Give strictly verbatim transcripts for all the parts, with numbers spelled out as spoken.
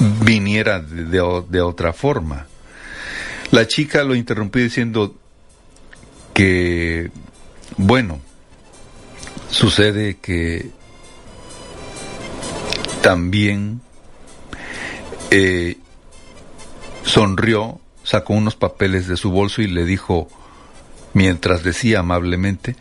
viniera de, de, de otra forma. La chica lo interrumpió diciendo que, bueno, sucede que también eh, sonrió, sacó unos papeles de su bolso y le dijo, mientras decía amablemente,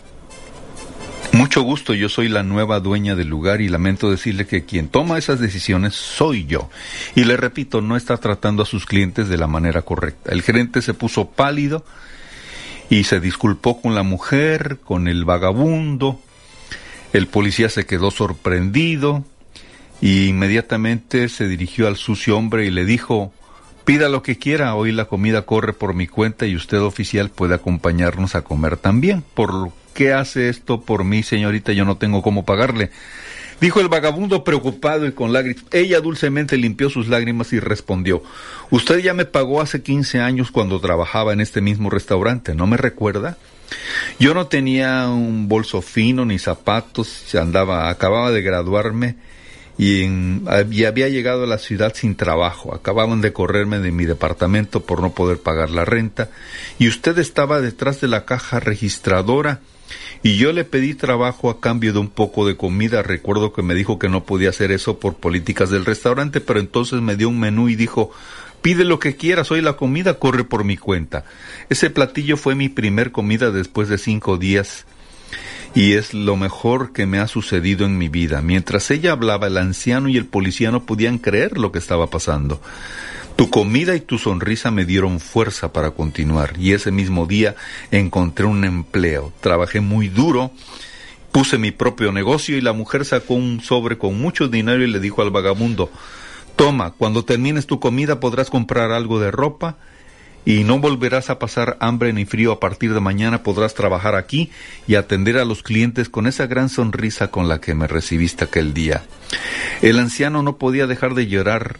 mucho gusto, yo soy la nueva dueña del lugar y lamento decirle que quien toma esas decisiones soy yo. Y le repito, no está tratando a sus clientes de la manera correcta. El gerente se puso pálido y se disculpó con la mujer, con el vagabundo. El policía se quedó sorprendido y inmediatamente se dirigió al sucio hombre y le dijo, pida lo que quiera, hoy la comida corre por mi cuenta y usted, oficial, puede acompañarnos a comer también. Por lo ¿Qué hace esto por mí, señorita? Yo no tengo cómo pagarle, dijo el vagabundo preocupado y con lágrimas. Ella dulcemente limpió sus lágrimas y respondió, usted ya me pagó hace quince años cuando trabajaba en este mismo restaurante, ¿no me recuerda? Yo no tenía un bolso fino ni zapatos, andaba, acababa de graduarme y, en, y había llegado a la ciudad sin trabajo. Acababan de correrme de mi departamento por no poder pagar la renta y usted estaba detrás de la caja registradora y yo le pedí trabajo a cambio de un poco de comida. Recuerdo que me dijo que no podía hacer eso por políticas del restaurante, pero entonces me dio un menú y dijo, pide lo que quieras, hoy la comida corre por mi cuenta. Ese platillo fue mi primer comida después de cinco días y es lo mejor que me ha sucedido en mi vida. Mientras ella hablaba, el anciano y el policía no podían creer lo que estaba pasando. Tu comida y tu sonrisa me dieron fuerza para continuar y ese mismo día encontré un empleo. Trabajé muy duro, puse mi propio negocio y la mujer sacó un sobre con mucho dinero y le dijo al vagabundo, toma, cuando termines tu comida podrás comprar algo de ropa y no volverás a pasar hambre ni frío. A partir de mañana podrás trabajar aquí y atender a los clientes con esa gran sonrisa con la que me recibiste aquel día. El anciano no podía dejar de llorar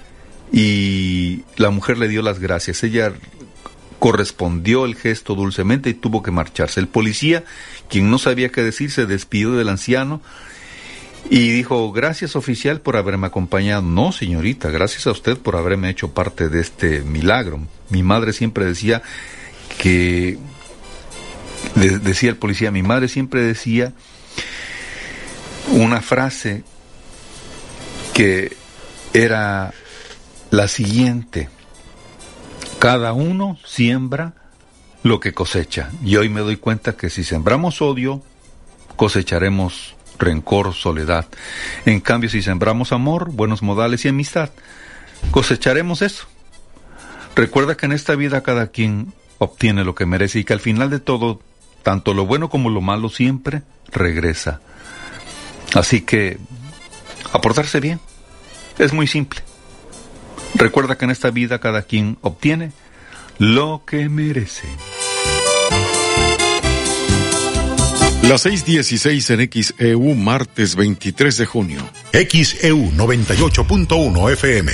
y la mujer le dio las gracias. Ella correspondió el gesto dulcemente y tuvo que marcharse. El policía, quien no sabía qué decir, se despidió del anciano y dijo, gracias, oficial, por haberme acompañado. No, señorita, gracias a usted por haberme hecho parte de este milagro. Mi madre siempre decía que, de, decía el policía, mi madre siempre decía una frase que era la siguiente: cada uno siembra lo que cosecha. Y hoy me doy cuenta que si sembramos odio, cosecharemos rencor, soledad. En cambio, si sembramos amor, buenos modales y amistad, cosecharemos eso. Recuerda que en esta vida cada quien obtiene lo que merece y que al final de todo, tanto lo bueno como lo malo siempre regresa. Así que, a portarse bien, es muy simple. Recuerda que en esta vida cada quien obtiene lo que merece. Las seis dieciséis en X E U, martes veintitrés de junio. X E U noventa y ocho punto uno F M.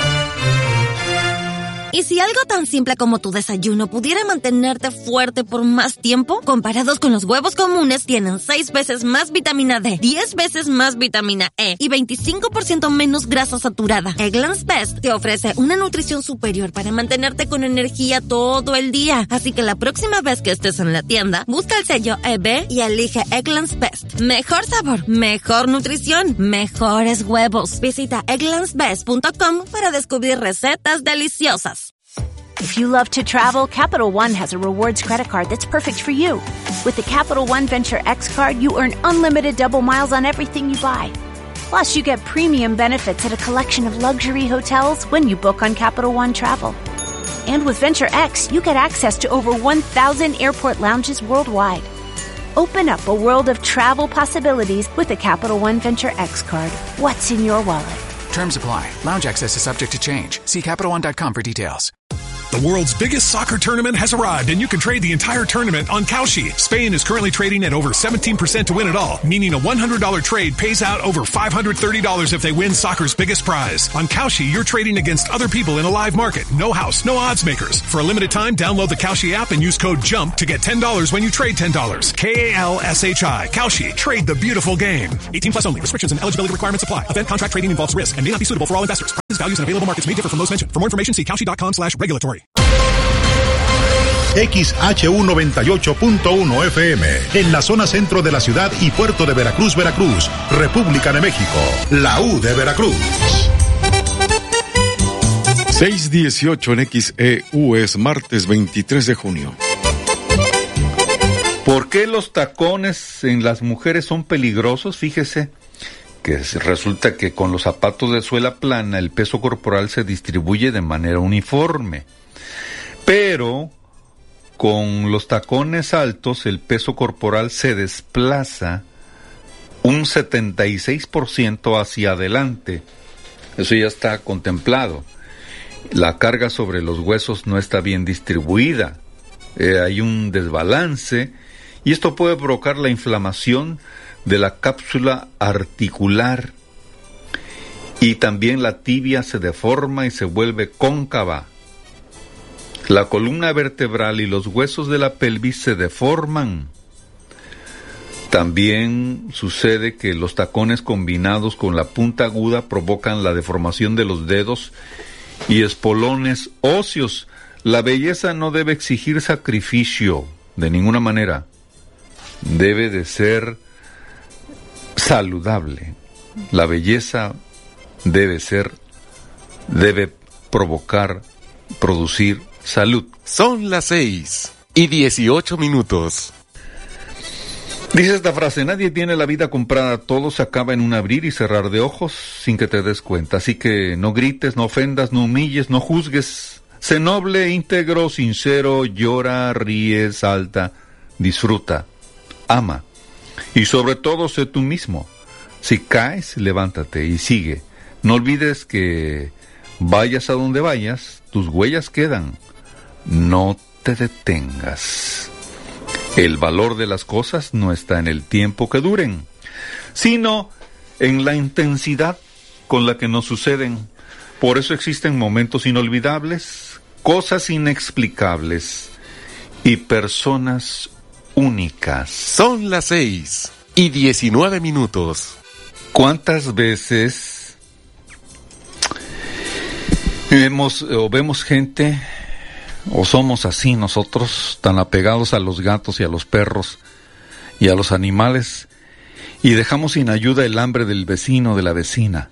¿Y si algo tan simple como tu desayuno pudiera mantenerte fuerte por más tiempo? Comparados con los huevos comunes, tienen seis veces más vitamina D, diez veces más vitamina E y veinticinco por ciento menos grasa saturada. Eggland's Best te ofrece una nutrición superior para mantenerte con energía todo el día. Así que la próxima vez que estés en la tienda, busca el sello E B y elige Eggland's Best. Mejor sabor, mejor nutrición, mejores huevos. Visita egglands best punto com para descubrir recetas deliciosas. If you love to travel, Capital One has a rewards credit card that's perfect for you. With the Capital One Venture X card, you earn unlimited double miles on everything you buy. Plus, you get premium benefits at a collection of luxury hotels when you book on Capital One Travel. And with Venture X, you get access to over one thousand airport lounges worldwide. Open up a world of travel possibilities with the Capital One Venture X card. What's in your wallet? Terms apply. Lounge access is subject to change. See Capital One dot com for details. The world's biggest soccer tournament has arrived, and you can trade the entire tournament on Kalshi. Spain is currently trading at over seventeen percent to win it all, meaning a one hundred dollars trade pays out over five hundred thirty dollars if they win soccer's biggest prize. On Kalshi, you're trading against other people in a live market. No house, no odds makers. For a limited time, download the Kalshi app and use code JUMP to get ten dollars when you trade ten dollars. K A L S H I. Kalshi. Trade the beautiful game. eighteen plus only. Restrictions and eligibility requirements apply. Event contract trading involves risk and may not be suitable for all investors. Prices, values, and available markets may differ from those mentioned. For more information, see kalshi.com slash regulatory. X H U noventa y ocho punto uno F M, en la zona centro de la ciudad y puerto de Veracruz, Veracruz, República de México, la U de Veracruz. seis dieciocho en X E U, es martes veintitrés de junio. ¿Por qué los tacones en las mujeres son peligrosos? Fíjese que resulta que con los zapatos de suela plana el peso corporal se distribuye de manera uniforme, pero con los tacones altos el peso corporal se desplaza un setenta y seis por ciento hacia adelante. Eso ya está contemplado. La carga sobre los huesos no está bien distribuida. Eh, hay un desbalance y esto puede provocar la inflamación de la cápsula articular, y también la tibia se deforma y se vuelve cóncava. La columna vertebral y los huesos de la pelvis se deforman. También sucede que los tacones combinados con la punta aguda provocan la deformación de los dedos y espolones óseos. La belleza no debe exigir sacrificio de ninguna manera. Debe de ser saludable. La belleza debe ser, debe provocar, producir salud. Son las seis y dieciocho minutos. Dice esta frase: nadie tiene la vida comprada, todo se acaba en un abrir y cerrar de ojos sin que te des cuenta. Así que no grites, no ofendas, no humilles, no juzgues. Sé noble, íntegro, sincero, llora, ríe, salta, disfruta, ama. Y sobre todo, sé tú mismo. Si caes, levántate y sigue. No olvides que vayas a donde vayas, tus huellas quedan. No te detengas. El valor de las cosas no está en el tiempo que duren, sino en la intensidad con la que nos suceden. Por eso existen momentos inolvidables, cosas inexplicables y personas únicas. Son las seis y diecinueve minutos. ¿Cuántas veces vemos o vemos gente, o somos así nosotros, tan apegados a los gatos y a los perros y a los animales, y dejamos sin ayuda el hambre del vecino, de la vecina?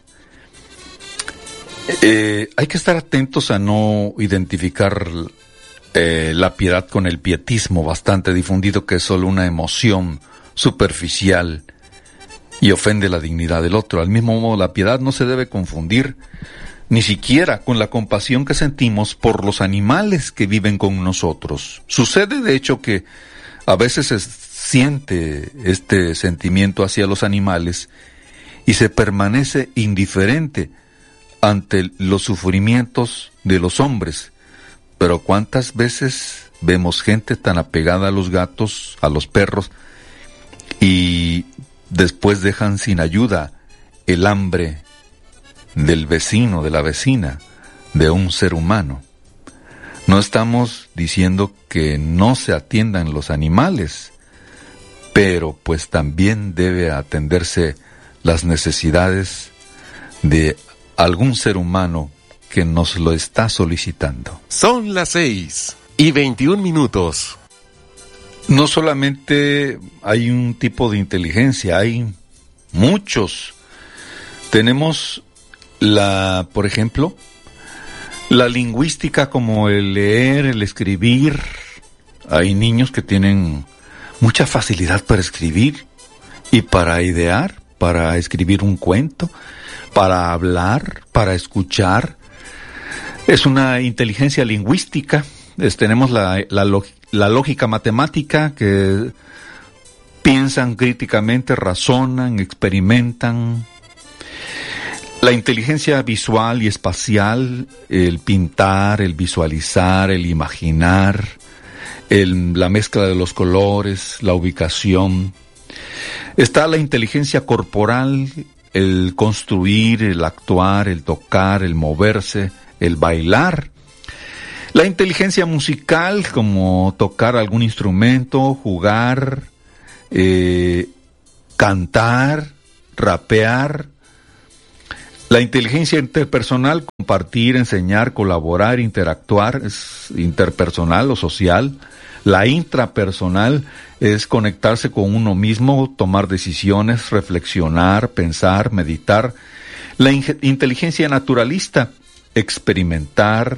Eh, hay que estar atentos a no identificar eh, la piedad con el pietismo bastante difundido, que es solo una emoción superficial y ofende la dignidad del otro. Al mismo modo, la piedad no se debe confundir ni siquiera con la compasión que sentimos por los animales que viven con nosotros. Sucede, de hecho, que a veces se siente este sentimiento hacia los animales y se permanece indiferente ante los sufrimientos de los hombres. Pero ¿cuántas veces vemos gente tan apegada a los gatos, a los perros, y después dejan sin ayuda el hambre del vecino, de la vecina, de un ser humano? No estamos diciendo que no se atiendan los animales, pero pues también debe atenderse las necesidades de algún ser humano que nos lo está solicitando. Son las seis y veintiún minutos. No solamente hay un tipo de inteligencia, hay muchos. Tenemos la, por ejemplo, la lingüística, como el leer, el escribir. Hay niños que tienen mucha facilidad para escribir y para idear, para escribir un cuento, para hablar, para escuchar. Es una inteligencia lingüística. Es, tenemos la, la, la lógica matemática, que piensan críticamente, razonan, experimentan. La inteligencia visual y espacial, el pintar, el visualizar, el imaginar, el, la mezcla de los colores, la ubicación. Está la inteligencia corporal, el construir, el actuar, el tocar, el moverse, el bailar. La inteligencia musical, como tocar algún instrumento, jugar, eh, cantar, rapear. La inteligencia interpersonal, compartir, enseñar, colaborar, interactuar, es interpersonal o social. La intrapersonal es conectarse con uno mismo, tomar decisiones, reflexionar, pensar, meditar. La in- inteligencia naturalista, experimentar,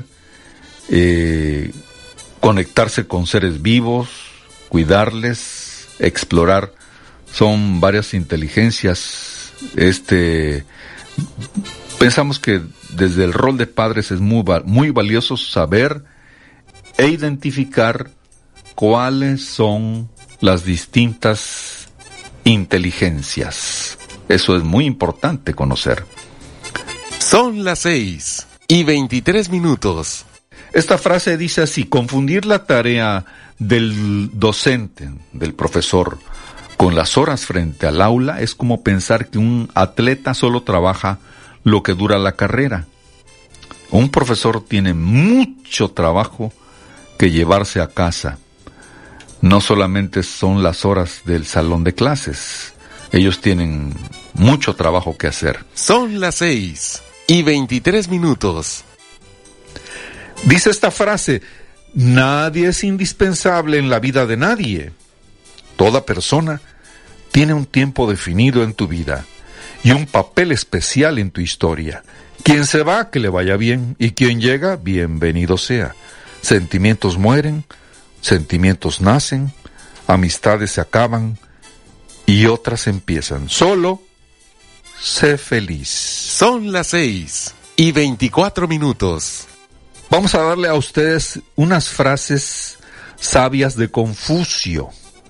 eh, conectarse con seres vivos, cuidarles, explorar. Son varias inteligencias. Este, pensamos que desde el rol de padres es muy, muy valioso saber e identificar cuáles son las distintas inteligencias. Eso es muy importante conocer. Son las seis y veintitrés minutos. Esta frase dice así: confundir la tarea del docente, del profesor, con las horas frente al aula es como pensar que un atleta solo trabaja lo que dura la carrera. Un profesor tiene mucho trabajo que llevarse a casa. No solamente son las horas del salón de clases, ellos tienen mucho trabajo que hacer. Son las seis y veintitrés minutos. Dice esta frase: nadie es indispensable en la vida de nadie. Toda persona tiene un tiempo definido en tu vida y un papel especial en tu historia. Quien se va, que le vaya bien, y quien llega, bienvenido sea. Sentimientos mueren, sentimientos nacen, amistades se acaban y otras empiezan. Solo sé feliz. Son las seis y veinticuatro minutos. Vamos a darle a ustedes unas frases sabias de Confucio,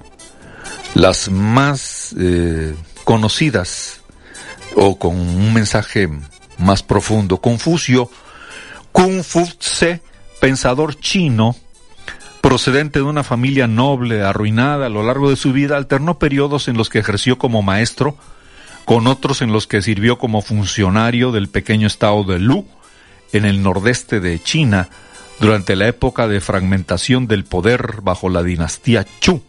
las más eh, conocidas o con un mensaje más profundo. Confucio, Kung Fu Tse, pensador chino, procedente de una familia noble, arruinada a lo largo de su vida, alternó periodos en los que ejerció como maestro, con otros en los que sirvió como funcionario del pequeño estado de Lu, en el nordeste de China, durante la época de fragmentación del poder bajo la dinastía Chu.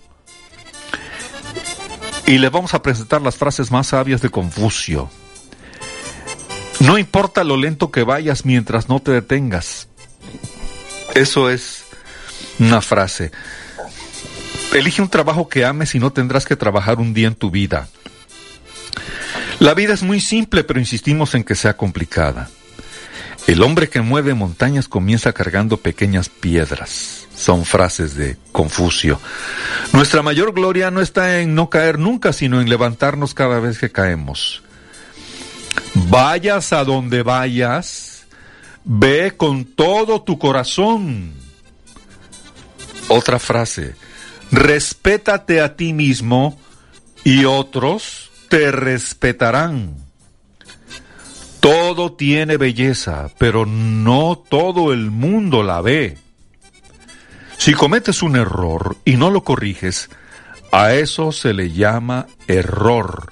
Y les vamos a presentar las frases más sabias de Confucio. No importa lo lento que vayas mientras no te detengas. Eso es una frase. Elige un trabajo que ames y no tendrás que trabajar un día en tu vida. La vida es muy simple, pero insistimos en que sea complicada. El hombre que mueve montañas comienza cargando pequeñas piedras. Son frases de Confucio. Nuestra mayor gloria no está en no caer nunca, sino en levantarnos cada vez que caemos. Vayas a donde vayas, ve con todo tu corazón. Otra frase: respétate a ti mismo y otros te respetarán. Todo tiene belleza, pero no todo el mundo la ve. Si cometes un error y no lo corriges, a eso se le llama error.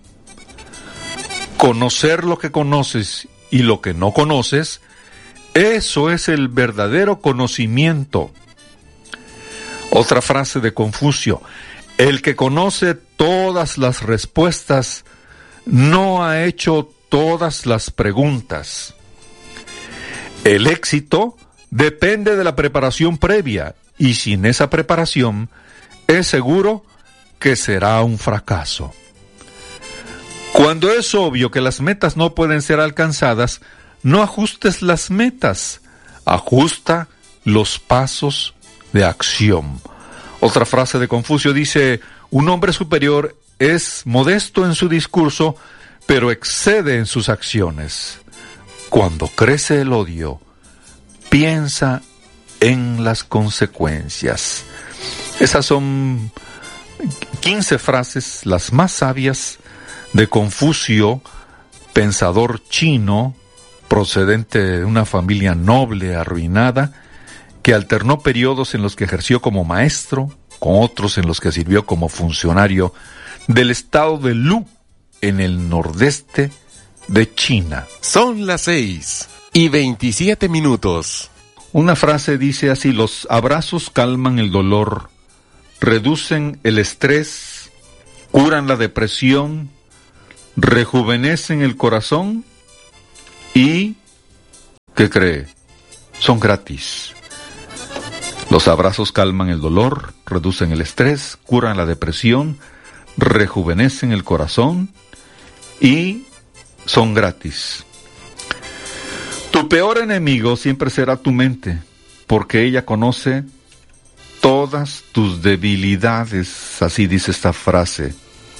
Conocer lo que conoces y lo que no conoces, eso es el verdadero conocimiento. Otra frase de Confucio: el que conoce todas las respuestas no ha hecho todas las preguntas. El éxito depende de la preparación previa, y sin esa preparación es seguro que será un fracaso. Cuando es obvio que las metas no pueden ser alcanzadas, no ajustes las metas, ajusta los pasos de acción. Otra frase de Confucio dice: un hombre superior es modesto en su discurso, pero excede en sus acciones. Cuando crece el odio, piensa en las consecuencias. Esas son quince frases, las más sabias de Confucio, pensador chino procedente de una familia noble arruinada, que alternó periodos en los que ejerció como maestro, con otros en los que sirvió como funcionario del estado de Lu, en el nordeste de China. Son las seis y veintisiete minutos. Una frase dice así: los abrazos calman el dolor, reducen el estrés, curan la depresión, rejuvenecen el corazón y, ¿qué cree? Son gratis. Los abrazos calman el dolor, reducen el estrés, curan la depresión, rejuvenecen el corazón y son gratis. Tu peor enemigo siempre será tu mente, porque ella conoce todas tus debilidades, así dice esta frase.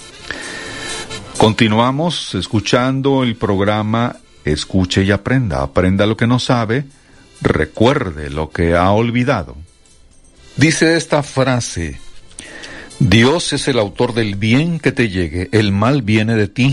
Continuamos escuchando el programa Escuche y Aprenda. Aprenda lo que no sabe, recuerde lo que ha olvidado. Dice esta frase: Dios es el autor del bien que te llegue, el mal viene de ti.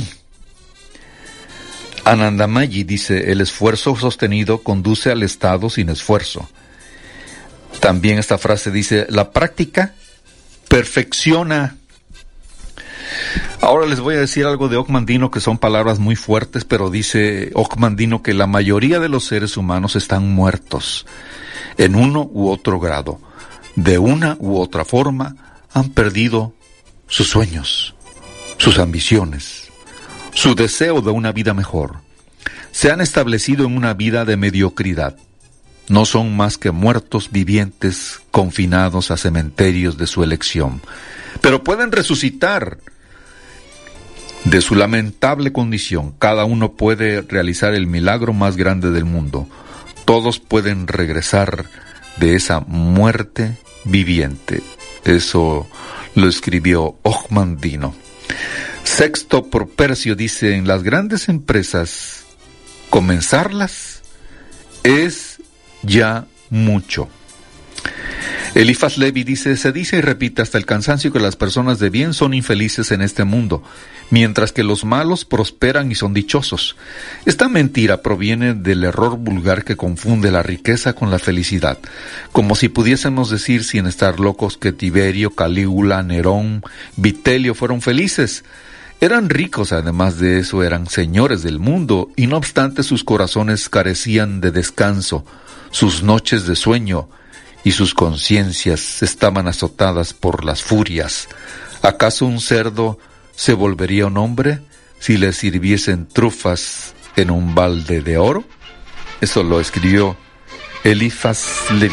Anandamayi dice: el esfuerzo sostenido conduce al estado sin esfuerzo. También esta frase dice: la práctica perfecciona. Ahora les voy a decir algo de Okmandino, que son palabras muy fuertes, pero dice Okmandino que la mayoría de los seres humanos están muertos, en uno u otro grado. De una u otra forma han perdido sus sueños, sus ambiciones, su deseo de una vida mejor. Se han establecido en una vida de mediocridad. No son más que muertos vivientes confinados a cementerios de su elección. Pero pueden resucitar de su lamentable condición. Cada uno puede realizar el milagro más grande del mundo. Todos pueden regresar de esa muerte viviente. Eso lo escribió Okmandino. Sexto Propercio dice: en las grandes empresas, comenzarlas es ya mucho. Elifaz Levi dice: se dice y repite hasta el cansancio que las personas de bien son infelices en este mundo, mientras que los malos prosperan y son dichosos. Esta mentira proviene del error vulgar que confunde la riqueza con la felicidad, como si pudiésemos decir sin estar locos que Tiberio, Calígula, Nerón, Vitelio fueron felices. Eran ricos, además de eso eran señores del mundo, y no obstante sus corazones carecían de descanso, sus noches de sueño y sus conciencias estaban azotadas por las furias. ¿Acaso un cerdo se volvería un hombre si le sirviesen trufas en un balde de oro? Eso lo escribió Elifaz Levi.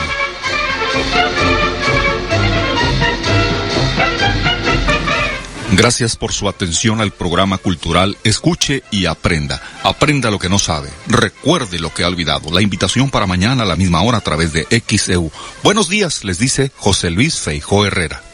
Gracias por su atención al programa cultural Escuche y Aprenda. Aprenda lo que no sabe. Recuerde lo que ha olvidado. La invitación para mañana a la misma hora a través de X E U. Buenos días, les dice José Luis Feijó Herrera.